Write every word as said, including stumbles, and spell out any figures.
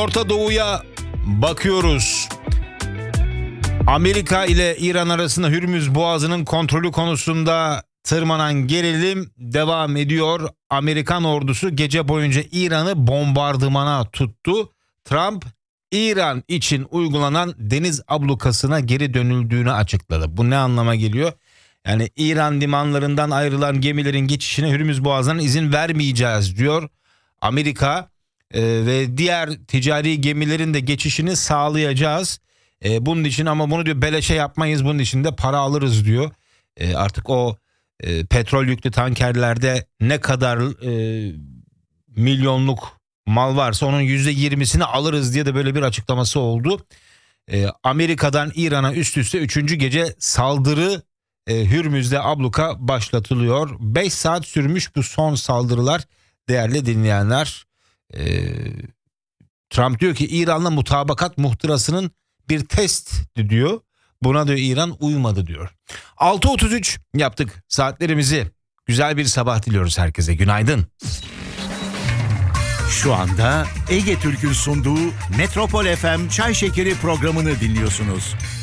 Orta Doğu'ya bakıyoruz. Amerika ile İran arasında Hürmüz Boğazı'nın kontrolü konusunda tırmanan gerilim devam ediyor. Amerikan ordusu gece boyunca İran'ı bombardımana tuttu. Trump, İran için uygulanan deniz ablukasına geri dönüldüğünü açıkladı. Bu ne anlama geliyor? Yani İran limanlarından ayrılan gemilerin geçişine Hürmüz Boğazı'ndan izin vermeyeceğiz diyor. Amerika e, ve diğer ticari gemilerin de geçişini sağlayacağız. E, bunun için ama bunu diyor beleşe yapmayız, bunun için de para alırız diyor. E, artık o e, petrol yüklü tankerlerde ne kadar e, milyonluk mal varsa onun yüzde yirmisini alırız diye de böyle bir açıklaması oldu. E, Amerika'dan İran'a üst üste üçüncü gece saldırı, e, Hürmüz'de abluka başlatılıyor. beş saat sürmüş bu son saldırılar değerli dinleyenler. E, Trump diyor ki İran'la mutabakat muhtırasının bir test diyor. Buna diyor İran uymadı diyor. altı otuz üç yaptık saatlerimizi. Güzel bir sabah diliyoruz herkese. Günaydın. Şu anda Ege Türk'ün sunduğu Metropol F M Çay Şekeri programını dinliyorsunuz.